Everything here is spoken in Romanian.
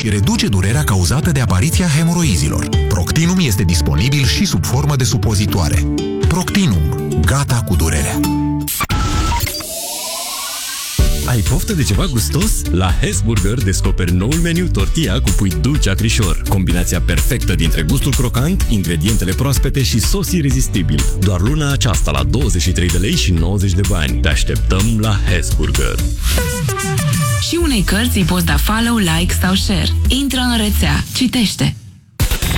și reduce durerea cauzată de apariția hemoroizilor. Proctinum este disponibil și sub formă de supozitoare. Proctinum. Gata cu durerea. Ai poftă de ceva gustos? La Hesburger descoperi noul meniu tortilla cu pui dulce acrișor. Combinația perfectă dintre gustul crocant, ingredientele proaspete și sos irezistibil. Doar luna aceasta la 23 de lei și 90 de bani. Te așteptăm la Hesburger. Și unei cărți îi poți da follow, like sau share. Intră în rețea, citește.